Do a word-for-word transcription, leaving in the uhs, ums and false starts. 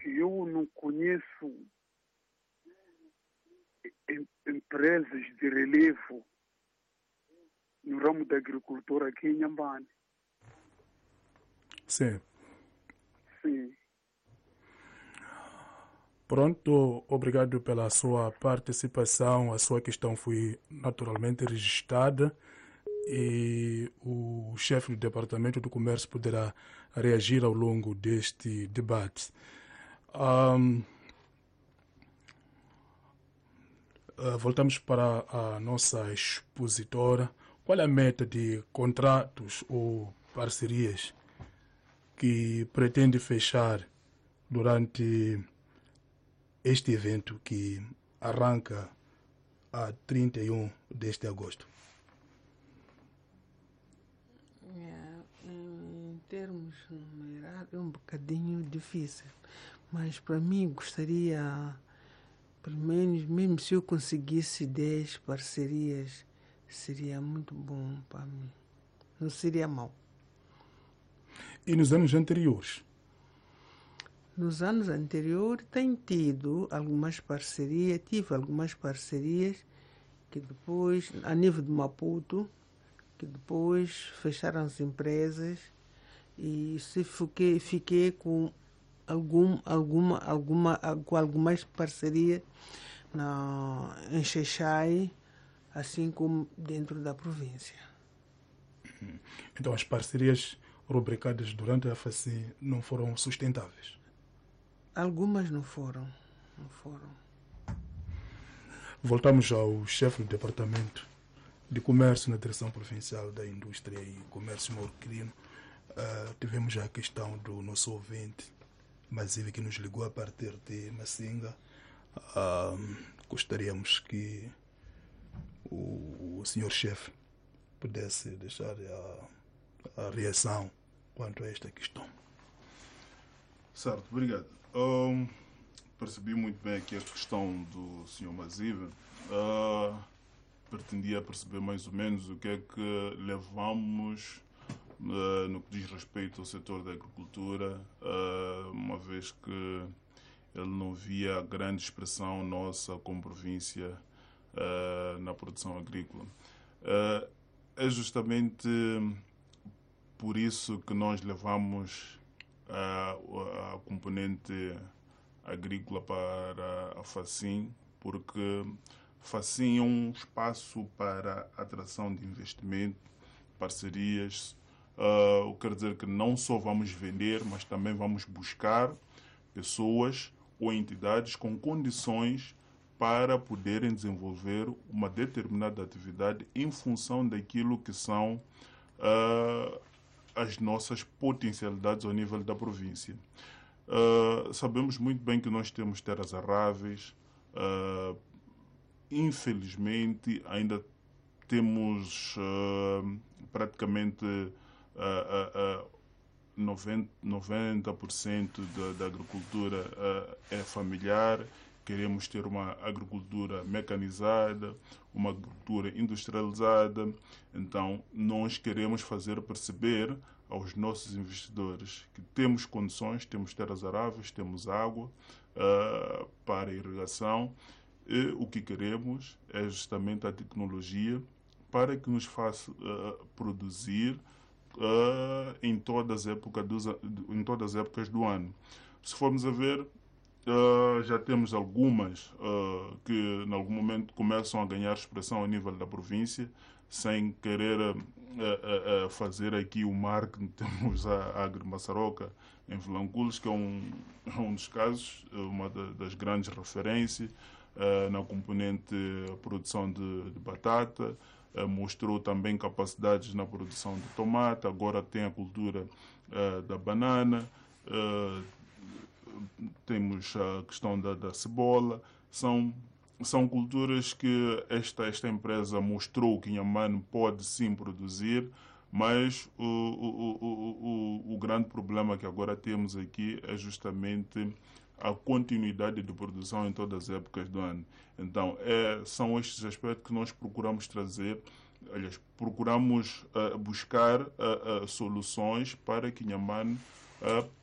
que eu não conheço em, empresas de relevo no ramo da agricultura aqui em Inhambane. Sim. Sim. Pronto, obrigado pela sua participação. A sua questão foi naturalmente registrada e o chefe do Departamento do Comércio poderá reagir ao longo deste debate. Um, uh, voltamos para a nossa expositora. Qual é a meta de contratos ou parcerias que pretende fechar durante este evento que arranca a trinta e um deste agosto? É, em termos numerados é um bocadinho difícil, mas para mim gostaria, pelo menos, mesmo se eu conseguisse dez parcerias, seria muito bom para mim. Não seria mau. E nos anos anteriores? Nos anos anteriores tenho tido algumas parcerias, tive algumas parcerias que depois, a nível de Maputo, que depois fecharam as empresas e se fiquei, fiquei com algum, alguma, alguma, com algumas parcerias na, em Xai-Xai, assim como dentro da província. Então as parcerias rubricadas durante a FACIN não foram sustentáveis? Algumas não foram, não foram. Voltamos ao chefe do Departamento de Comércio na Direção Provincial da Indústria e Comércio Mauroquirino. Uh, tivemos já a questão do nosso ouvinte, Mazive, que nos ligou a partir de Massinga. Uh, gostaríamos que o, o senhor chefe pudesse deixar a, a reação quanto a esta questão. Certo, obrigado. Um, percebi muito bem aqui a questão do senhor Mazive. Uh, pretendia perceber mais ou menos o que é que levamos uh, no que diz respeito ao setor da agricultura, uh, uma vez que ele não via grande expressão nossa como província uh, na produção agrícola. Uh, é justamente por isso que nós levamos a, a componente agrícola para a FACIN, porque FACIN é um espaço para atração de investimento, parcerias. Uh, quer dizer que não só vamos vender, mas também vamos buscar pessoas ou entidades com condições para poderem desenvolver uma determinada atividade em função daquilo que são uh, as nossas potencialidades ao nível da província. Uh, sabemos muito bem que nós temos terras arráveis, uh, infelizmente ainda temos uh, praticamente uh, uh, uh, noventa por cento da, da agricultura uh, é familiar. Queremos ter uma agricultura mecanizada, uma agricultura industrializada. Então, nós queremos fazer perceber aos nossos investidores que temos condições, temos terras aráveis, temos água uh, para irrigação. E o que queremos é justamente a tecnologia para que nos faça uh, produzir uh, em, todas as épocas dos, em todas as épocas do ano. Se formos a ver, Uh, já temos algumas uh, que em algum momento começam a ganhar expressão a nível da província, sem querer uh, uh, uh, fazer aqui o marketing. Temos a, a Agrimassaroca em Vilanculos, que é um, um dos casos, uma da, das grandes referências uh, na componente produção de, de batata, uh, mostrou também capacidades na produção de tomate, agora tem a cultura uh, da banana, uh, temos a questão da, da cebola. São, são culturas que esta, esta empresa mostrou que Inhambane pode sim produzir, mas o, o, o, o, o grande problema que agora temos aqui é justamente a continuidade de produção em todas as épocas do ano. Então, é, são estes aspectos que nós procuramos trazer, aliás, procuramos uh, buscar uh, uh, soluções para que Inhambane uh,